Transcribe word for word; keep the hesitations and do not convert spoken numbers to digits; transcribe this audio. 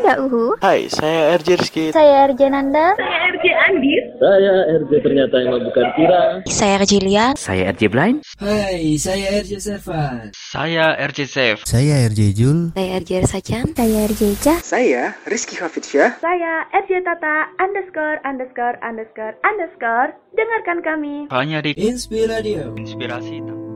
Mbak Uhu. Hai, saya R J Rizky. Saya R J Nanda. Saya R J Andis. Saya R J ternyata yang bukan kira. Saya R J Lian. Saya R J Blind. Hai, saya R J Sevan. Saya R J Safe. Saya R J Jul. Saya R J Sajan. Saya R J Jah. Saya Rizky Hafidsyah. Saya R J Tata underscore underscore underscore underscore. Dengarkan kami hanya di Inspiradio. Inspirasi.